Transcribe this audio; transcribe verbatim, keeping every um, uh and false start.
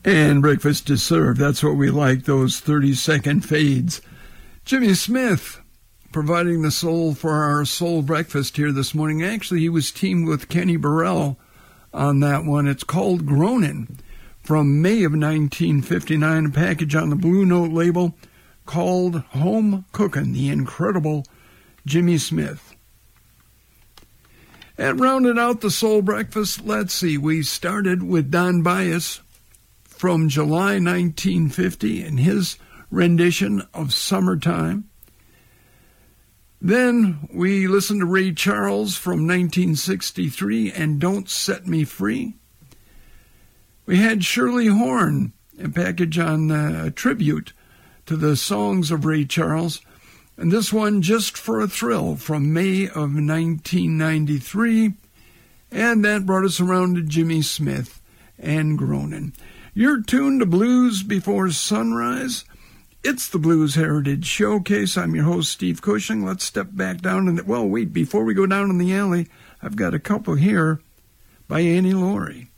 And breakfast is served. That's what we like, those thirty-second fades. Jimmy Smith providing the soul for our soul breakfast here this morning. Actually, he was teamed with Kenny Burrell on that one. It's called Groanin', from May of nineteen fifty-nine, a package on the Blue Note label called Home Cookin', the incredible Jimmy Smith. And rounded out the soul breakfast, let's see, we started with Don Byas from July nineteen fifty and his rendition of Summertime. Then we listened to Ray Charles from nineteen sixty-three and Don't Set Me Free. We had Shirley Horn, a package on uh, a tribute to the songs of Ray Charles, and this one, Just for a Thrill, from May of nineteen ninety-three, and that brought us around to Jimmy Smith and Groanin'. You're tuned to Blues Before Sunrise. It's the Blues Heritage Showcase. I'm your host, Steve Cushing. Let's step back down in the... Well, wait, before we go down in the alley, I've got a couple here by Annie Laurie.